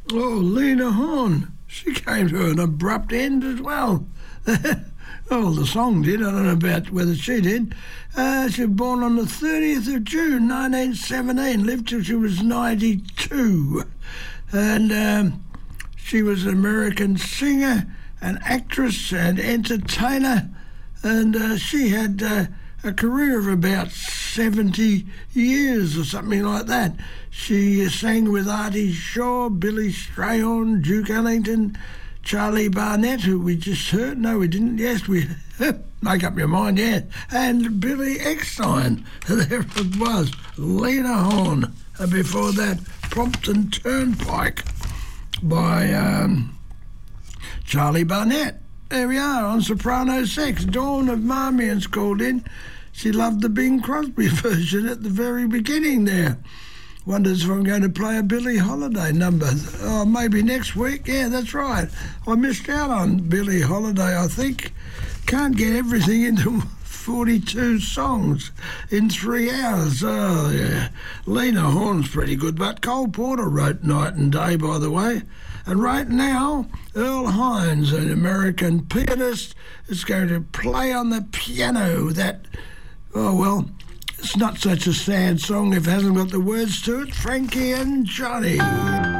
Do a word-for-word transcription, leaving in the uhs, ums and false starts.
Oh, Lena Horne. She came to an abrupt end as well. Oh, the song did. I don't know about whether she did. Uh, she was born on the thirtieth of June, nineteen seventeen. Lived till she was ninety-two. And um, she was an American singer, an actress and entertainer. And uh, she had uh, a career of about seventy years or something like that. She sang with Artie Shaw, Billy Strayhorn, Duke Ellington, Charlie Barnett, who we just heard. No, we didn't. Yes, we make up your mind, yeah. And Billy Eckstein. There it was. Lena Horne. And before that, Prompton Turnpike by um, Charlie Barnett. There we are on Soprano Sax. Dawn of Marmion's called in. She loved the Bing Crosby version at the very beginning there. Wonders if I'm going to play a Billie Holiday number. Oh, maybe next week. Yeah, that's right. I missed out on Billie Holiday, I think. Can't get everything into forty-two songs in three hours. Oh, yeah. Lena Horne's pretty good, but Cole Porter wrote Night and Day, by the way. And right now, Earl Hines, an American pianist, is going to play on the piano that, oh, well, it's not such a sad song if it hasn't got the words to it. Frankie and Johnny.